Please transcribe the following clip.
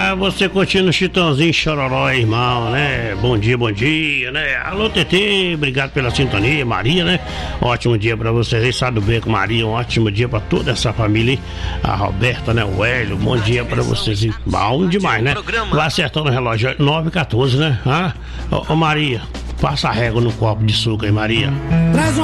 Você curtindo o Chitãozinho Chororó, irmão, né? Bom dia, né? Alô, TT, obrigado pela sintonia, Maria, né? Ótimo dia pra vocês aí, Sado Beco, Maria, um ótimo dia pra toda essa família aí. A Roberta, né? O Hélio, bom dia pra vocês aí. Bom demais, né? Vai acertando o relógio, 9h14, né? Ô, Maria, passa a régua no copo de suco aí, Maria.